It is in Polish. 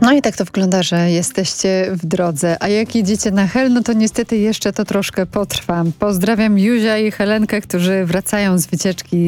No i tak to wygląda, że jesteście w drodze, a jak jedziecie na Hel, no to niestety jeszcze to troszkę potrwa. Pozdrawiam Juzia i Helenkę, którzy wracają z wycieczki